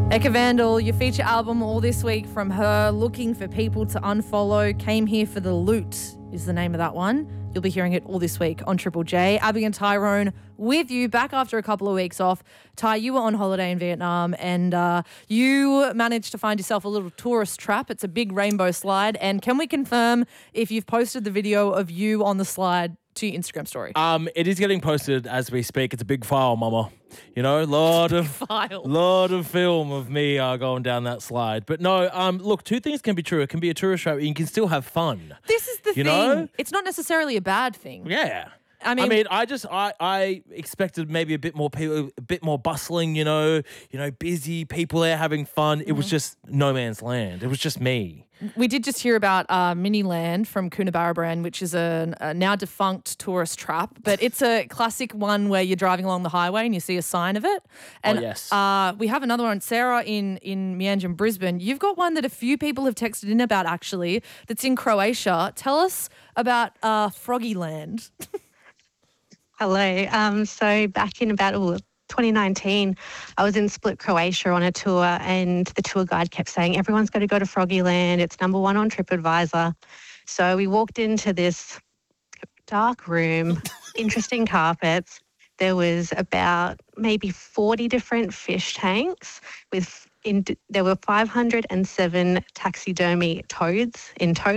Eka Vandal, your feature album all this week from her, Looking for People to Unfollow, Came Here for the Loot is the name of that one. You'll be hearing it all this week on Triple J. Abby and Tyrone with you, back after a couple of weeks off. Ty, you were on holiday in Vietnam and you managed to find yourself a little tourist trap. It's a big rainbow slide. And can we confirm if you've posted the video of you on the slide to your Instagram story? It is getting posted as we speak. It's a big file, mama. You know, lot of film of me going down that slide. But no, look, two things can be true. It can be a tourist trap, and you can still have fun. This is the thing. Know? It's not necessarily a bad thing. Yeah. I mean, I expected maybe a bit more people, a bit more bustling, busy people there having fun. It was just no man's land. It was just me. We did just hear about Miniland from Coonabarabran, which is a now defunct tourist trap, but it's a classic one where you're driving along the highway and you see a sign of it. And yes. We have another one, Sarah in Meanjin, Brisbane. You've got one that a few people have texted in about actually that's in Croatia. Tell us about Froggyland. Hello. So back in about 2019, I was in Split, Croatia on a tour, and the tour guide kept saying, everyone's got to go to Froggyland. It's number one on TripAdvisor. So we walked into this dark room, interesting carpets. There was about maybe 40 different fish tanks there were 507 taxidermy toads in total.